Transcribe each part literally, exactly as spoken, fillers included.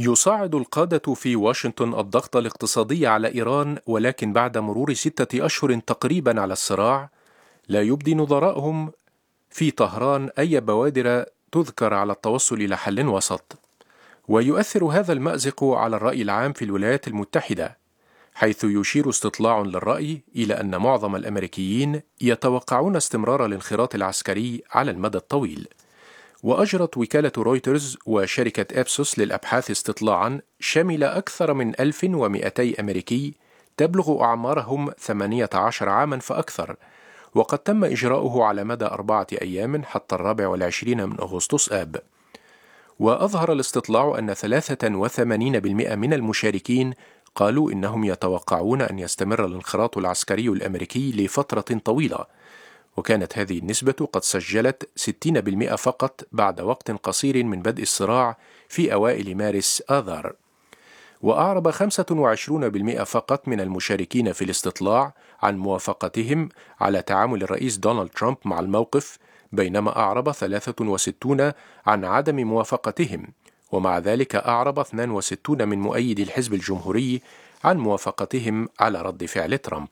يصعد القادة في واشنطن الضغط الاقتصادي على إيران، ولكن بعد مرور ستة أشهر تقريبا على الصراع لا يبدي نظراءهم في طهران أي بوادر تذكر على التوصل إلى حل وسط. ويؤثر هذا المأزق على الرأي العام في الولايات المتحدة، حيث يشير استطلاع للرأي إلى أن معظم الأمريكيين يتوقعون استمرار الانخراط العسكري على المدى الطويل. وأجرت وكالة رويترز وشركة إبسوس للأبحاث استطلاعا شمل أكثر من ألف ومئتي أمريكي تبلغ أعمارهم ثمانية عشر عاما فأكثر، وقد تم إجراؤه على مدى أربعة أيام حتى الرابع والعشرين من أغسطس آب. وأظهر الاستطلاع أن ثلاثة وثمانين بالمئة من المشاركين قالوا إنهم يتوقعون أن يستمر الانخراط العسكري الأمريكي لفترة طويلة، وكانت هذه النسبة قد سجلت ستين بالمئة فقط بعد وقت قصير من بدء الصراع في أوائل مارس آذار. وأعرب خمسة وعشرين بالمئة فقط من المشاركين في الاستطلاع عن موافقتهم على تعامل الرئيس دونالد ترامب مع الموقف، بينما أعرب ثلاثة وستون عن عدم موافقتهم، ومع ذلك أعرب اثنين وستون من مؤيدي الحزب الجمهوري عن موافقتهم على رد فعل ترامب.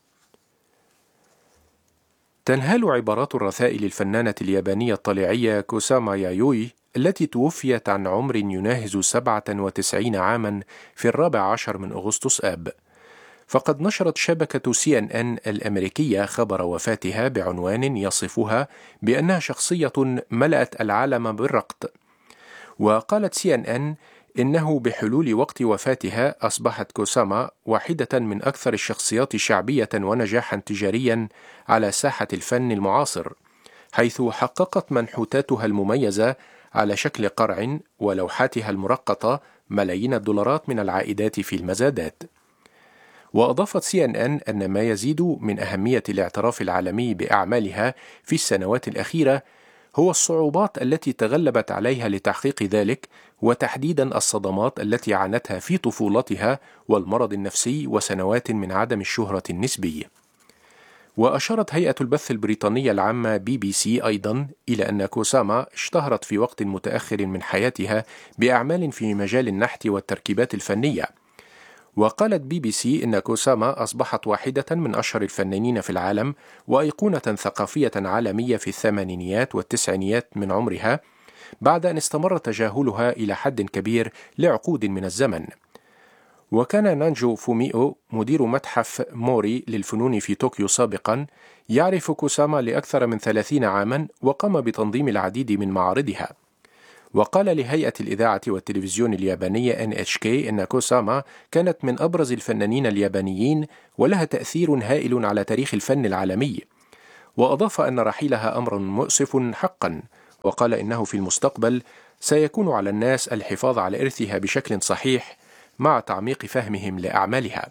تنهال عبارات الرثائل الفنانة اليابانية الطليعية كوساما يايوي التي توفيت عن عمر يناهز سبعة وتسعين عاما في الرابع عشر من أغسطس آب. فقد نشرت شبكة سي إن إن الأمريكية خبر وفاتها بعنوان يصفها بأنها شخصية ملأت العالم بالرقط. وقالت سي إن إن إنه بحلول وقت وفاتها أصبحت كوساما واحدة من أكثر الشخصيات شعبية ونجاحا تجاريا على ساحة الفن المعاصر، حيث حققت منحوتاتها المميزة على شكل قرع ولوحاتها المرقطة ملايين الدولارات من العائدات في المزادات. وأضافت سي إن إن أن ما يزيد من أهمية الاعتراف العالمي بأعمالها في السنوات الأخيرة هو الصعوبات التي تغلبت عليها لتحقيق ذلك، وتحديدا الصدمات التي عانتها في طفولتها والمرض النفسي وسنوات من عدم الشهرة النسبي. وأشارت هيئة البث البريطانية العامة بي بي سي أيضا إلى أن كوساما اشتهرت في وقت متأخر من حياتها بأعمال في مجال النحت والتركيبات الفنية. وقالت بي بي سي إن كوساما أصبحت واحدة من أشهر الفنانين في العالم وأيقونة ثقافية عالمية في الثمانينيات والتسعينيات من عمرها، بعد أن استمر تجاهلها إلى حد كبير لعقود من الزمن. وكان نانجو فوميو مدير متحف موري للفنون في طوكيو سابقا يعرف كوساما لأكثر من ثلاثين عاما، وقام بتنظيم العديد من معارضها. وقال لهيئة الإذاعة والتلفزيون اليابانية إن إتش كي إن كوساما كانت من أبرز الفنانين اليابانيين ولها تأثير هائل على تاريخ الفن العالمي. وأضاف أن رحيلها أمر مؤسف حقا، وقال إنه في المستقبل سيكون على الناس الحفاظ على إرثها بشكل صحيح مع تعميق فهمهم لأعمالها.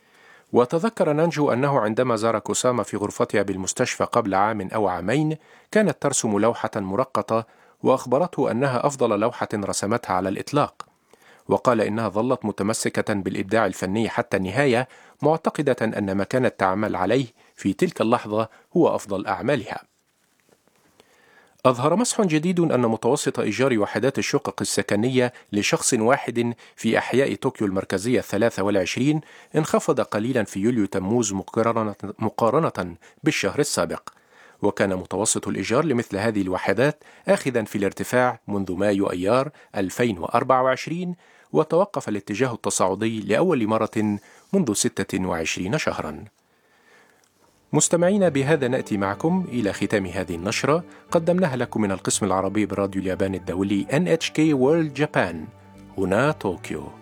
وتذكر نانجو أنه عندما زار كوساما في غرفتها بالمستشفى قبل عام أو عامين كانت ترسم لوحة مرقطة، وأخبرته أنها أفضل لوحة رسمتها على الإطلاق. وقال إنها ظلت متمسكة بالإبداع الفني حتى النهاية، معتقدة أن ما كانت تعمل عليه في تلك اللحظة هو أفضل أعمالها. أظهر مسح جديد أن متوسط إيجار وحدات الشقق السكنية لشخص واحد في أحياء طوكيو المركزية الثلاثة والعشرين انخفض قليلا في يوليو تموز مقارنة, مقارنة بالشهر السابق، وكان متوسط الإيجار لمثل هذه الوحدات آخذا في الارتفاع منذ مايو أيار ألفين وأربعة وعشرين، وتوقف الاتجاه التصاعدي لأول مرة منذ ستة وعشرين شهرا. مستمعين، بهذا نأتي معكم إلى ختام هذه النشرة، قدمناها لكم من القسم العربي براديو اليابان الدولي إن إتش كي World Japan، هنا طوكيو.